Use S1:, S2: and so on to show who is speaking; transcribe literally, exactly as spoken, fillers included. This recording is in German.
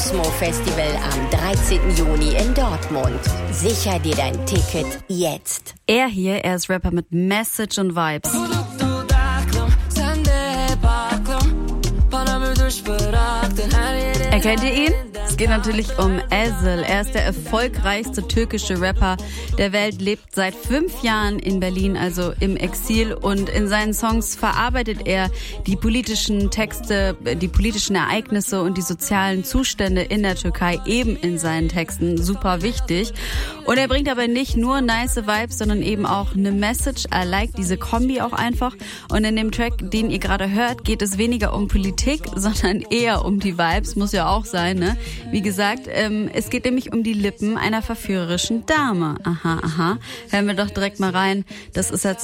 S1: Kosmo Festival am dreizehnten Juni in Dortmund. Sicher dir dein Ticket jetzt.
S2: Er hier, er ist Rapper mit Message und Vibes. Erkennt ihr ihn? Es geht natürlich um Ezel. Er ist der erfolgreichste türkische Rapper der Welt, lebt seit fünf Jahren in Berlin, also im Exil. Und in seinen Songs verarbeitet er die politischen Texte, die politischen Ereignisse und die sozialen Zustände in der Türkei eben in seinen Texten. Super wichtig. Und er bringt aber nicht nur nice Vibes, sondern eben auch eine Message. Er liked diese Kombi auch einfach. Und in dem Track, den ihr gerade hört, geht es weniger um Politik, sondern eher um die Vibes. Muss ja auch sein, ne? Wie gesagt, ähm, es geht nämlich um die Lippen einer verführerischen Dame. Aha, aha. Hören wir doch direkt mal rein. Das ist jetzt